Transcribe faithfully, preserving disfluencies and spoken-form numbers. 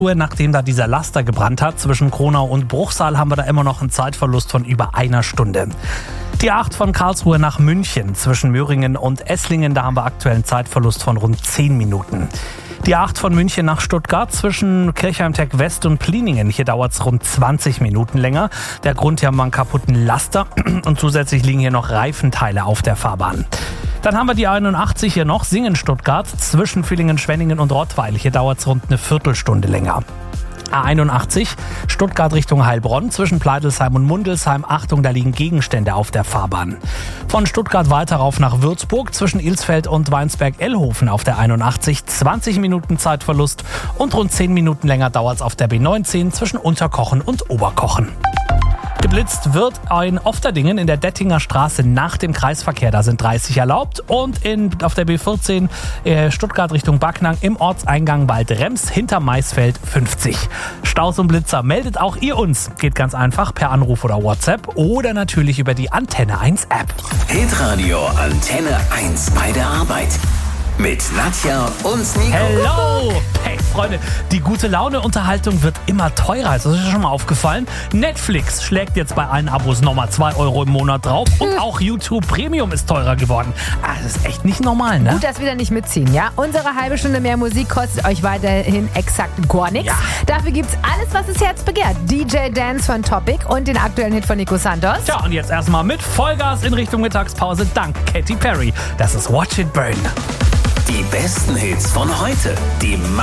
Nachdem da dieser Laster gebrannt hat, zwischen Kronau und Bruchsal haben wir da immer noch einen Zeitverlust von über einer Stunde. Die A acht von Karlsruhe nach München zwischen Möhringen und Esslingen, da haben wir aktuell einen Zeitverlust von rund zehn Minuten. Die A acht von München nach Stuttgart zwischen Kirchheim-Tech West und Pliningen. Hier dauert es rund zwanzig Minuten länger. Der Grund, hier haben wir einen kaputten Laster und zusätzlich liegen hier noch Reifenteile auf der Fahrbahn. Dann haben wir die einundachtzig hier noch, Singen-Stuttgart zwischen Villingen, Schwenningen und Rottweil. Hier dauert es rund eine Viertelstunde länger. A einundachtzig, Stuttgart Richtung Heilbronn, zwischen Pleitelsheim und Mundelsheim. Achtung, da liegen Gegenstände auf der Fahrbahn. Von Stuttgart weiter rauf nach Würzburg, zwischen Ilsfeld und Weinsberg-Ellhofen auf der einundachtzig. zwanzig Minuten Zeitverlust und rund zehn Minuten länger dauert es auf der B neunzehn zwischen Unterkochen und Oberkochen. Geblitzt wird in Ofterdingen in der Dettinger Straße nach dem Kreisverkehr. Da sind dreißig erlaubt. Und in, auf der B vierzehn äh, Stuttgart Richtung Backnang im Ortseingang Waldrems hinter Maisfeld fünfzig. Staus und Blitzer, meldet auch ihr uns. Geht ganz einfach per Anruf oder WhatsApp oder natürlich über die Antenne eins App. Hitradio Antenne eins bei der Arbeit. Mit Nadja und Nico. Hello! Hey Freunde, die gute Laune-Unterhaltung wird immer teurer. Das ist ja schon mal aufgefallen. Netflix schlägt jetzt bei allen Abos nochmal zwei Euro im Monat drauf. Und auch YouTube Premium ist teurer geworden. Ah, das ist echt nicht normal, ne? Gut, dass wir da nicht mitziehen, ja? Unsere halbe Stunde mehr Musik kostet euch weiterhin exakt gar nichts. Ja. Dafür gibt's alles, was das Herz begehrt. D J Dance von Topic und den aktuellen Hit von Nico Santos. Tja, und jetzt erstmal mit Vollgas in Richtung Mittagspause dank Katy Perry. Das ist Watch It Burn. Die besten Hits von heute. Die